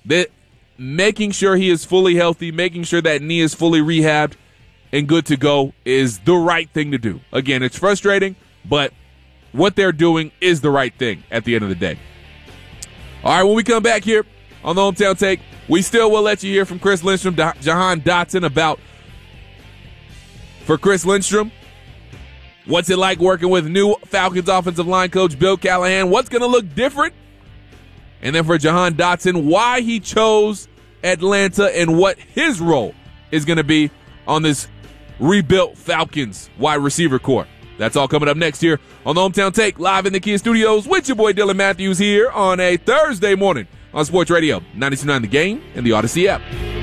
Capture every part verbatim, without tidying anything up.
that making sure he is fully healthy, making sure that knee is fully rehabbed and good to go is the right thing to do. Again, it's frustrating, but what they're doing is the right thing at the end of the day. All right, when we come back here on the Hometown Take, we still will let you hear from Chris Lindstrom, Jahan Dotson about, for Chris Lindstrom, what's it like working with new Falcons offensive line coach Bill Callahan? What's going to look different? And then for Jahan Dotson, why he chose Atlanta and what his role is going to be on this rebuilt Falcons wide receiver core. That's all coming up next here on the Hometown Take, live in the Kia Studios with your boy Dylan Matthews here on a Thursday morning on Sports Radio ninety-two point nine The Game and the Odyssey app.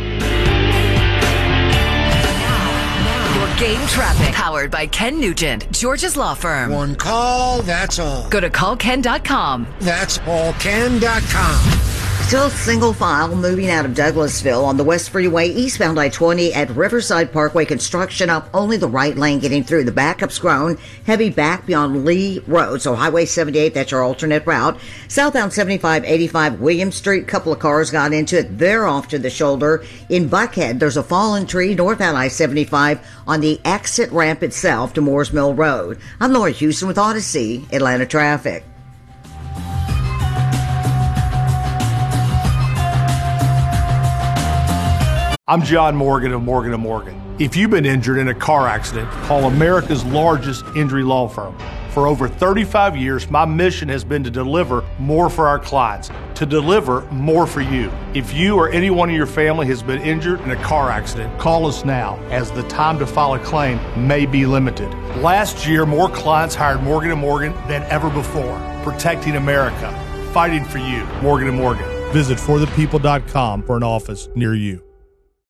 Your game traffic powered by Ken Nugent, Georgia's law firm. One call, that's all. Go to call ken dot com. That's all ken dot com. Still single file moving out of Douglasville on the West Freeway, eastbound I twenty at Riverside Parkway. Construction up only the right lane getting through. The backup's grown. Heavy back beyond Lee Road. So Highway seventy-eight, that's your alternate route. Southbound seventy-five eighty-five Williams Street. Couple of cars got into it. They're off to the shoulder. In Buckhead, there's a fallen tree northbound I seventy-five on the exit ramp itself to Moores Mill Road. I'm Laura Houston with Odyssey Atlanta Traffic. I'm John Morgan of Morgan and Morgan. If you've been injured in a car accident, call America's largest injury law firm. For over thirty-five years, my mission has been to deliver more for our clients, to deliver more for you. If you or anyone in your family has been injured in a car accident, call us now, as the time to file a claim may be limited. Last year, more clients hired Morgan and Morgan than ever before, protecting America, fighting for you. Morgan and Morgan. Visit for the people dot com for an office near you.